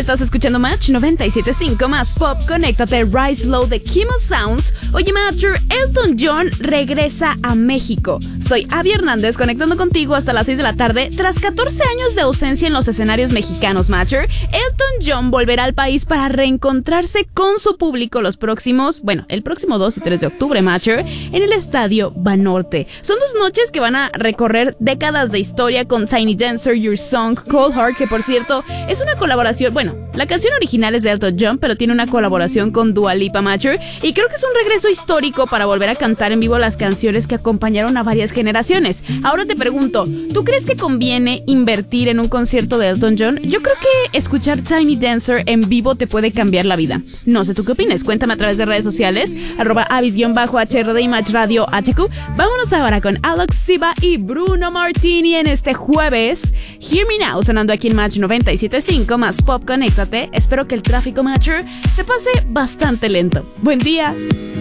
Estás escuchando Match 97.5 más pop. Conéctate, Rise Low de Kimo Sounds. Oye, Matcher, Elton John regresa a México. Soy Abby Hernández, conectando contigo hasta las 6 de la tarde. Tras 14 años de ausencia en los escenarios mexicanos, Matcher, Elton John volverá al país para reencontrarse con su público el próximo 2 y 3 de octubre, Matcher, en el Estadio Banorte. Son 2 noches que van a recorrer décadas de historia con Tiny Dancer, Your Song, Cold Heart, que por cierto es una colaboración. Bueno, la canción original es de Elton John, pero tiene una colaboración con Dua Lipa, Matcher, y creo que es un regreso histórico para volver a cantar en vivo las canciones que acompañaron a varias generaciones. Ahora te pregunto, ¿tú crees que conviene invertir en un concierto de Elton John? Yo creo que escuchar Tiny Dancer en vivo te puede cambiar la vida. No sé tú qué opinas, cuéntame a través de redes sociales, @avis_HRD y Match Radio HQ. Vámonos ahora con Alex Siva y Bruno Martini en este jueves. Hear Me Now, sonando aquí en Match 97.5 más pop. Conéctate. Espero que el tráfico, Matcher, se pase bastante lento. Buen día.